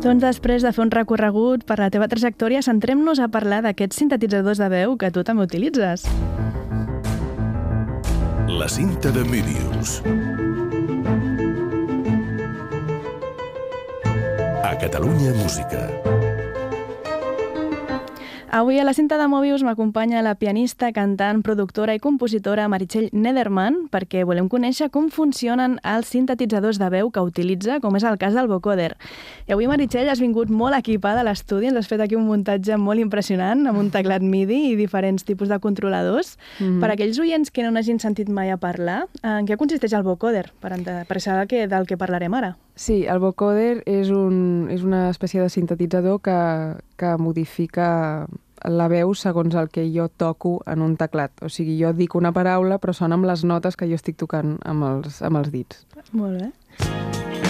Doncs després de fer un recorregut per la teva trajectòria, centrem-nos a parlar d'aquests sintetitzadors de veu que tu també utilitzes. La cinta de Mírius. A Catalunya Música. Avui a la cinta de Mobius m'acompanya la pianista, cantant, productora i compositora Meritxell Nederman perquè volem conèixer com funcionen els sintetitzadors de veu que utilitza, com és el cas del vocoder. I avui, Meritxell, has vingut molt equipada a l'estudi, ens has fet aquí un muntatge molt impressionant amb un teclat MIDI i diferents tipus de controladors. Per aquells oients que no n'hagin sentit mai a parlar, en què consisteix el vocoder? Per saber del que parlarem ara. Sí, el vocoder és una espècie de sintetitzador que modifica la veu segons el que jo toco en un teclat. O sigui, jo dic una paraula però sona amb les notes que jo estic tocant amb els dits. Molt bé.